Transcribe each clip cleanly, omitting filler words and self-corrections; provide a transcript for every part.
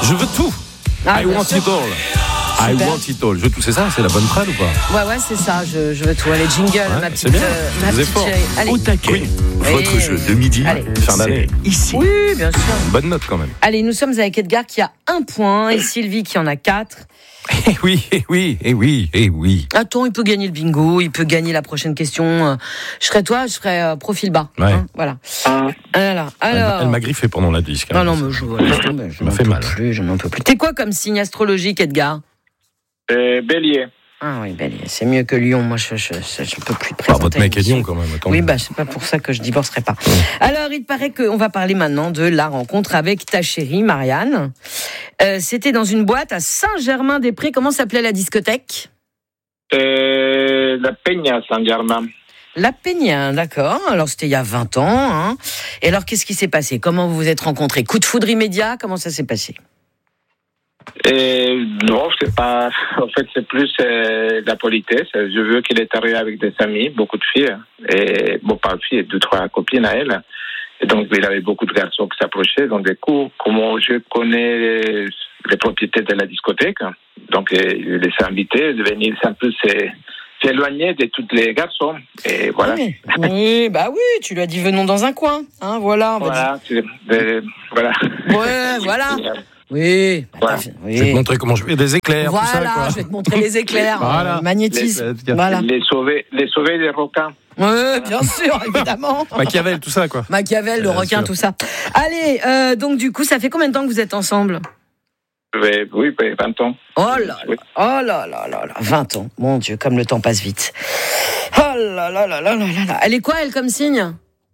Je veux tout. I want it all. I want it all. Je veux tout, c'est ça, c'est la bonne prale ou pas? Ouais, c'est ça, je veux tout. Allez, jingle, ma petite chérie. Allez. Au taquet. Votre jeu de midi, fin d'année. Ici. Oui, bien sûr. Bonne note quand même. Allez, nous sommes avec Edgar qui a 1 point et Sylvie qui en a 4. Eh oui. Attends, il peut gagner le bingo, il peut gagner la prochaine question. Je serais profil bas. Ouais. Voilà. Alors. Elle m'a griffé pendant la disque. Non, mais je m'a fait mal. Je n'en peux plus. T'es quoi comme signe astrologique, Edgar? Bélier. Ah oui, Bélier, c'est mieux que Lion. Moi, je peux plus te présenter. Votre mec est Lion quand même. Attends. Oui, c'est pas pour ça que je divorcerai pas. Alors, il paraît qu'on va parler maintenant de la rencontre avec ta chérie, Marianne. C'était dans une boîte à Saint-Germain-des-Prés. Comment s'appelait la discothèque? La Peña Saint-Germain. La Peña, d'accord. Alors, c'était il y a 20 ans. Hein. Et alors, qu'est-ce qui s'est passé? Comment vous vous êtes rencontrés? Coup de foudre immédiat? Comment ça s'est passé? Non, c'est pas. En fait, c'est plus la politesse. Je veux qu'il est arrivé avec des amis, beaucoup de filles, et pas de filles, 2-3 copines à elle. Et donc, il avait beaucoup de garçons qui s'approchaient. Donc, du coup, comment je connais les propriétaires de la discothèque, donc il les a invités de venir un peu s'éloigner de tous les garçons. Et voilà. Oui, tu lui as dit venons dans un coin. Hein, voilà. Voilà. Ouais, voilà. Oui. Voilà. Oui. Je vais te montrer comment je fais des éclairs. Voilà, tout ça, quoi. je vais te montrer les éclairs. Voilà. Magnétisme. Les sauver des requins. Oui, bien sûr, évidemment. Machiavel, tout ça, quoi. Machiavel, le requin, tout ça. Allez, donc du coup, ça fait combien de temps que vous êtes ensemble? Oui, 20 ans. Oh là là, 20 ans. Mon Dieu, comme le temps passe vite. Oh là là là là là là. Elle est quoi, elle, comme signe?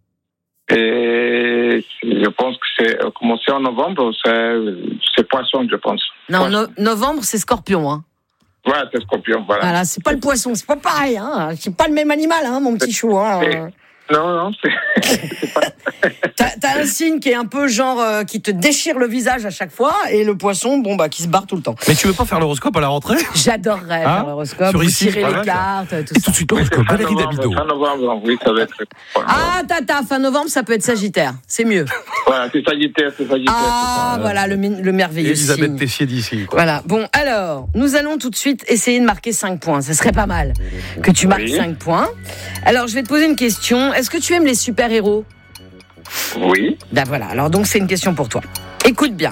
Et je pense que c'est commencé en novembre, c'est poisson, je pense. Non, novembre, c'est scorpion, hein. Ouais, c'est scorpion, voilà. Voilà, c'est pas le poisson, c'est pas pareil, hein. C'est pas le même animal, hein, mon petit chou, hein. Non, c'est pas... T'as un signe qui est un peu genre qui te déchire le visage à chaque fois, et le poisson, qui se barre tout le temps. Mais tu veux pas faire l'horoscope à la rentrée? J'adorerais faire l'horoscope, vous tirer les cartes, tout et ça. tout de suite l'horoscope, Valérie Dabido. Fin novembre, oui, ça va être... Fin novembre, ça peut être Sagittaire, c'est mieux. Voilà, c'est Sagittaire. Ah, voilà, le merveilleux Elisabeth signe. Tessier d'ici, quoi. Voilà, bon, alors, nous allons tout de suite essayer de marquer 5 points. Ça serait pas mal que tu marques 5 points. Alors, je vais te poser une question. Est-ce que tu aimes les super-héros? Oui. Voilà, alors donc c'est une question pour toi. Écoute bien.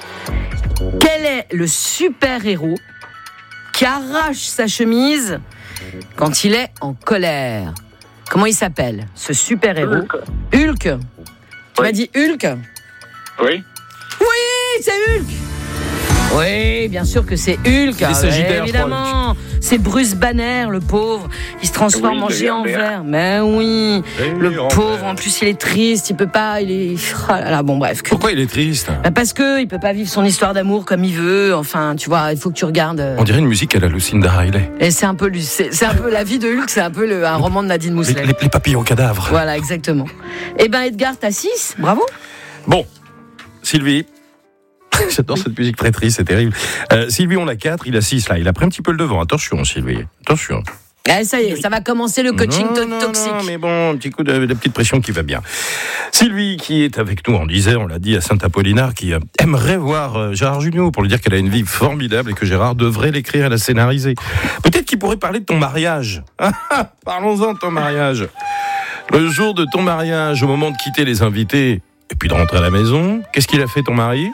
Quel est le super-héros qui arrache sa chemise quand il est en colère? Comment il s'appelle, ce super-héros? Hulk. Tu m'as dit Hulk? Oui. Oui, c'est Hulk. Oui, bien sûr que c'est Hulk. Évidemment. C'est Bruce Banner, le pauvre. Il se transforme en géant vert. Mais oui, le pauvre. En plus, il est triste. Il peut pas. Il est. Oh là là, bon, bref. Pourquoi il est triste? Parce que il peut pas vivre son histoire d'amour comme il veut. Enfin, tu vois, il faut que tu regardes. On dirait une musique à la Lucinda Riley. Et c'est un peu la vie de Hulk. C'est un peu un roman de Nadine Mousselet. Les papillons cadavres. Voilà, exactement. Eh ben, Edgar, t'as 6. Bravo. Bon, Sylvie. J'adore cette musique très triste, c'est terrible. Sylvie, on a 4, il a 6 là. Il a pris un petit peu le devant. Attention, Sylvie. Attention. Ça y est, ça va commencer le coaching toxique. Non, mais bon, un petit coup de petite pression qui va bien. Sylvie, qui est avec nous en Isère, on l'a dit, à Saint-Apollinaire, qui aimerait voir Gérard Jugnot pour lui dire qu'elle a une vie formidable et que Gérard devrait l'écrire et la scénariser. Peut-être qu'il pourrait parler de ton mariage. Parlons-en de ton mariage. Le jour de ton mariage, au moment de quitter les invités et puis de rentrer à la maison, qu'est-ce qu'il a fait ton mari?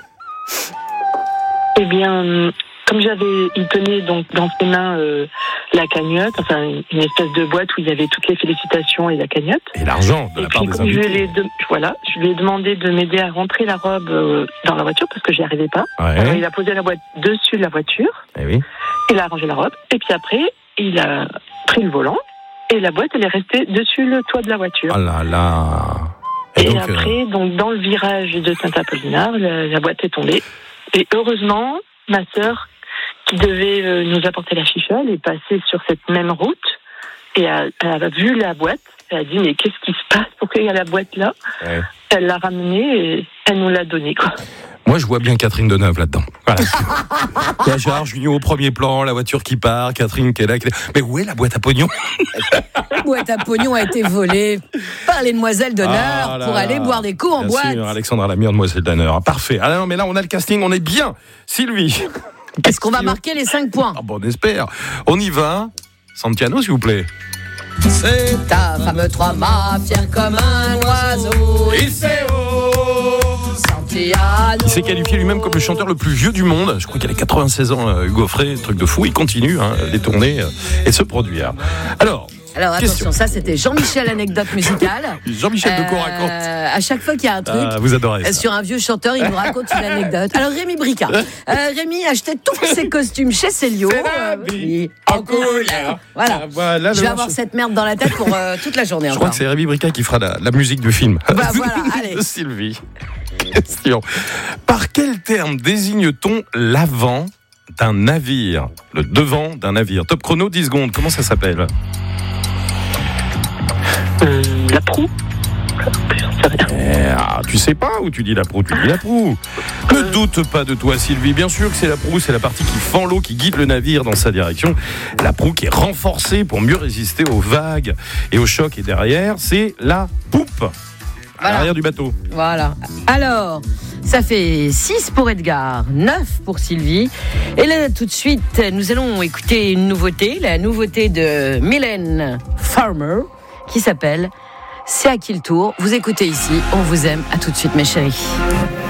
Eh bien, comme il tenait donc dans ses mains la cagnotte, enfin une espèce de boîte où il y avait toutes les félicitations et la cagnotte. Et l'argent de la part des invités. Je lui ai demandé de m'aider à rentrer la robe dans la voiture parce que j'y arrivais pas. Ouais. Alors, il a posé la boîte dessus de la voiture. Eh oui. Il a rangé la robe et puis après il a pris le volant et la boîte elle est restée dessus le toit de la voiture. Oh là là. Et donc, après, donc dans le virage de Saint-Apollinaire, la boîte est tombée. Et heureusement, ma sœur, qui devait nous apporter la fichole, est passée sur cette même route et elle a vu la boîte. Elle a dit, mais qu'est-ce qui se passe? Pourquoi il y a la boîte là? Ouais. elle l'a ramené et elle nous l'a donné, quoi. Moi, je vois bien Catherine Deneuve là-dedans. Voilà. Il y a Gérard Jugnot au premier plan, la voiture qui part, Catherine qui est là. Mais où est la boîte à pognon ? La boîte à pognon a été volée par les demoiselles d'honneur pour aller boire des coups en boîte. Sûr, Alexandra Lamure, demoiselle d'honneur. Parfait. Ah non, mais là, on a le casting, on est bien. Sylvie. Est-ce qu'on va marquer les 5 points ? Ah bon, on espère. On y va. Santiano, s'il vous plaît. C'est ta femme 3 mâts, fier comme un oiseau. Il sait Santiano. Il s'est qualifié lui-même comme le chanteur le plus vieux du monde. Je crois qu'il a 96 ans, Hugo Frey, truc de fou. Il continue les tournées et se produire. Alors attention, ça c'était Jean-Michel anecdote musicale. Jean-Michel Decaux raconte. À chaque fois qu'il y a un truc, vous adorez ça. Sur un vieux chanteur, il nous raconte une anecdote. Alors Rémi Bricard. Rémi achetait tous ses costumes chez Célio. En couleur. Voilà. Je vais avoir cette merde dans la tête pour toute la journée. Je crois que c'est Rémi Bricard qui fera la musique du film. Voilà, allez. De Sylvie. Question. Par quel terme désigne-t-on l'avant d'un navire ? Le devant d'un navire. Top chrono, 10 secondes. Comment ça s'appelle ? La proue. Tu sais pas où tu dis la proue, tu dis la proue. Ne doute pas de toi, Sylvie. Bien sûr que c'est la proue, c'est la partie qui fend l'eau, qui guide le navire dans sa direction. La proue qui est renforcée pour mieux résister aux vagues et aux chocs. Et derrière, c'est la poupe à l'arrière du bateau. Voilà. Alors, ça fait 6 pour Edgar, 9 pour Sylvie. Et là, tout de suite, nous allons écouter une nouveauté, la nouveauté de Mylène Farmer, qui s'appelle « C'est à qui le tour ?» Vous écoutez ici, on vous aime. À tout de suite, mes chéris.